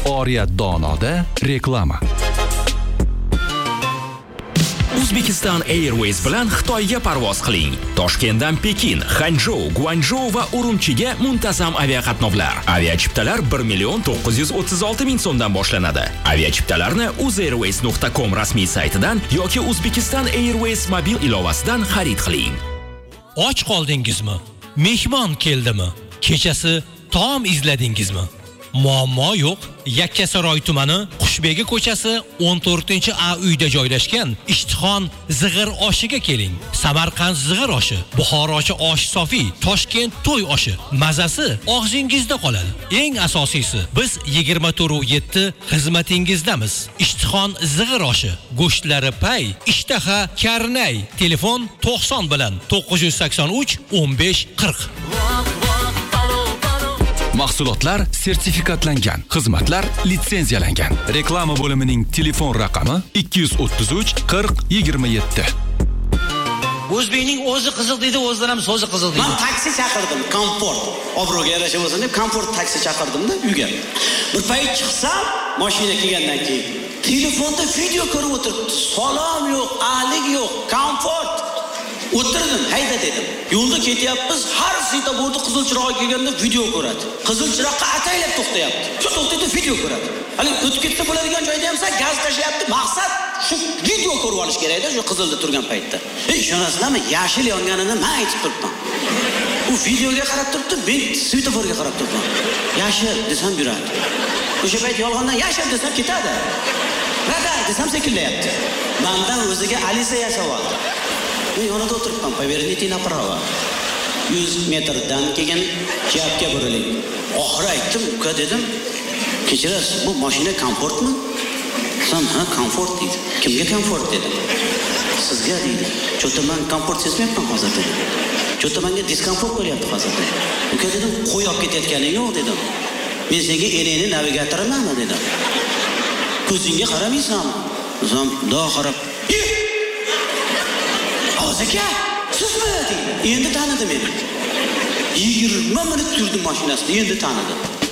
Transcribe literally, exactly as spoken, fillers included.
Oriyat Donoda reklama. Uzbekistan Airways bilan Xitoyga parvoz qiling. Toshkentdan Pekin, Hanzhou, Guangzhou va Urumchiga muntazam aviaqatnovlar. Aviachiptalar bir million to'qqiz yuz o'ttiz olti ming so'mdan boshlanadi. Aviachiptalarni uzairways nuqta com rasmiy saytidan yoki Uzbekistan Airways mobil ilovasidan xarid qiling. Och qoldingizmi? Mehmon keldimi? Kechasi taom izladingizmi? Muammo yo'q. Yakkasaroy tumani Qushbegi ko'chasi o'n to'rtinchi A uyda joylashgan Ishtixon zig'ir oshiga keling. Samarqand zig'ir oshi, Buxorochi osh sofi, Toshkent to'y oshi. Mazasi og'zingizda qoladi. Eng asosiysi, biz yigirma to'rt yetti xizmatingizdamiz. Ishtixon zig'ir oshi, go'shtlari pay, ishtaha karnay. Telefon to'qson bilan to'qqiz yuz sakson uch o'n besh qirq. Mahsulotlar sertifikatlangan, xizmatlar litsenziyalangan. Reklama bo'limining telefon raqami ikki yuz o'ttiz uch qirq yigirma yetti. O'zbekning o'zi qiziq deydi, o'zidan ham so'zi qiziq deydi. Men taksi chaqirdim, komfort. Obro'ga yarasha bo'lsin deb komfort taksi chaqirdim-da uyga. Bir payt chiqsam, mashina kelgandan keyin telefonda video ko'rib o'tiribdi. Salom yo'q, alik yo'q, komfort. O'tirdim, hayda dedim. Yo'lda ketyapmiz, har svetoforda qizil chiroq kelganda video ko'radi. Qizil chiroqqa ataylab to'xtayapti. Shu to'xtaydi, video ko'radi. Hali o'tib ketsa bo'ladigan joyda ham sa gaz tashlayapti. Maqsad shu video ko'rib olish kerak-da, shu qizilda turgan paytda. Ey, ishonasizlarmi? Yashil yonganini men aytib turibman. U videoga qarab turibdi, men svetoforga qarab turibman. Yashil desam yuradi. O'sha payt yolg'ondan yashil desam ketadi. Radar desam sekinlayapti. Mendan o'ziga Alisa yasab oldi. Men yonida o'tiribman, поверните направо. yuz metrdan keyin chapga buriling. Oxiri aytdim, uka dedim, kechirasiz, bu mashina komfortmi? Sam, ha, komfort deydi. Kimga komfort dedim. Sizga deydi. Cho'ta men komfort sezmayapman hozir dedim. Cho'ta menga diskomfort bo'lyapti hozir dedim. Uka dedim, qo'y olib ketayotganing yo'q dedim. Men senga elingni navigatormanmi dedim. Ko'zingga qaramaysanmi? Sam, do qarab. Aka, sizmi deydi. Endi tanidi meni. yigirma minut turdim mashinasida, endi tanidi.